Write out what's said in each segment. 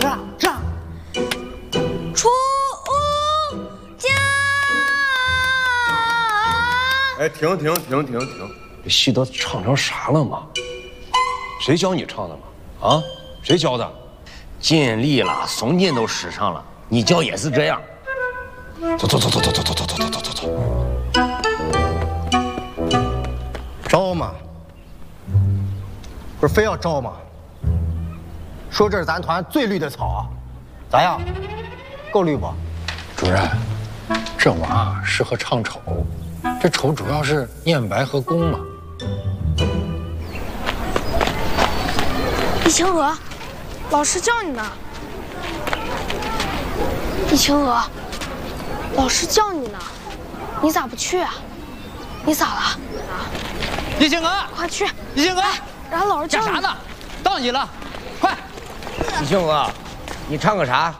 唱。出家。 哎，停！ 这戏都唱成啥了嘛？谁教你唱的嘛？啊？谁教的？ 尽力了，松劲都使上了，你教也是这样。 走。 招吗？不是非要招吗？说这是咱团最绿的草，咋样？够绿不？ 主任，这娃适合唱丑，这丑主要是念白和宫嘛。 易晴娥，老师叫你呢。易晴娥，老师叫你呢，你咋不去啊？你咋了？ 易晴娥， 快去！ 易晴娥， 让老师叫你干啥呢？到你了，快！ 易晴娥，你唱个啥？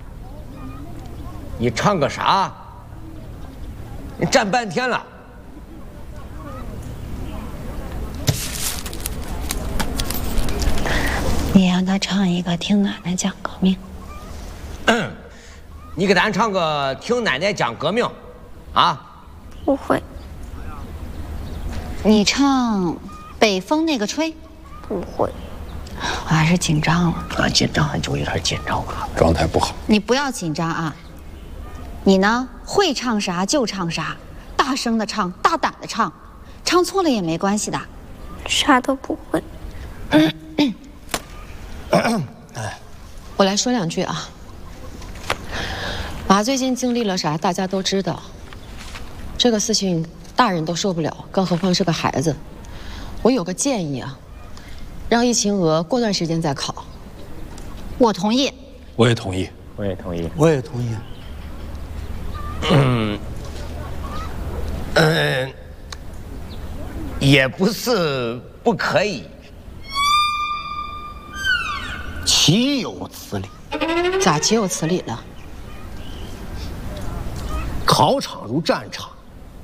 你唱个啥？你站半天了。 你让他唱一个《听奶奶讲革命》。 你给咱唱个《听奶奶讲革命》，啊？ 不会。 你唱《北风那个吹》。 不会。 我还是紧张了。 啊，紧张就有点紧张了， 状态不好。 你不要紧张啊。你呢，会唱啥就唱啥，大声的唱，大胆的唱，唱错了也没关系的。 啥都不会。 我来说两句啊。娃最近经历了啥，大家都知道。这个事情大人都受不了，更何况是个孩子。我有个建议啊，让易晴娥过段时间再考。 我同意。 我也同意。 我也同意。 我也同意。 也不是不可以。 岂有此理！ 咋岂有此理了？ 考场如战场，